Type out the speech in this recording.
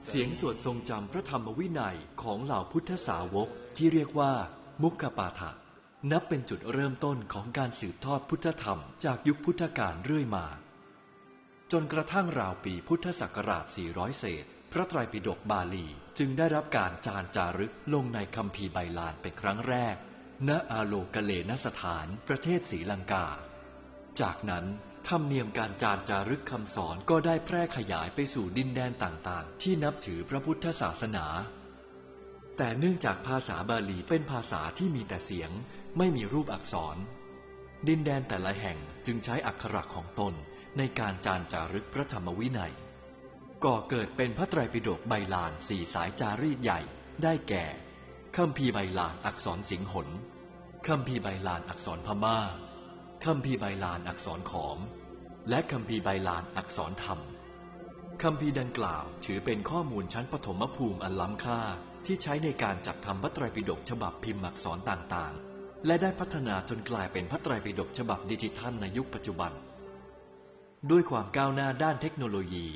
เสียงสวดทรงจำพระธรรมวินัยของเหล่าพุทธสาวกที่เรียกว่ามุขปาฐะนับเป็นจุดเริ่มต้นของการสืบทอดพุทธธรรมจากยุคพุทธกาลเรื่อยมาจนกระทั่งราวปีพุทธศักราช 400 เศษพระไตรปิฎกบาลีจึงได้รับการจารึกลงในคัมภีร์ไบลานเป็นครั้งแรกณอาโลกเลนสถานประเทศศรีลังกาจากนั้นธรรมเนียมการจารึกคำสอนก็ได้แพร่ขยายไปสู่ดินแดนต่างๆที่นับถือพระพุทธศาสนาแต่เนื่องจากภาษาบาลีเป็นภาษาที่มีแต่เสียงไม่มีรูปอักษรดินแดนแต่ละแห่งจึงใช้อักขระของตนในการจารึกพระธรรมวินัยก่อเกิดเป็นพระไตรปิฎกไบลาน4สายจารีตใหญ่ได้แก่คัมภีร์ไบลานอักษรสิงหนคัมภีร์ไบลานอักษรพม่าคัมภีร์ไบลานอักษรขอมและคัมภีร์ไบลานอักษรธรรมคัมภีร์ดังกล่าวถือเป็นข้อมูลชั้นปฐมภูมิอันล้ำค่าที่ใช้ในการจัดทำพระไตรปิฎกฉบับพิมพ์อักษรต่างๆและได้พัฒนาจนกลายเป็นพระไตรปิฎกฉบับดิจิทัลในยุคปัจจุบันด้วยความก้าวหน้าด้านเทคโนโลยี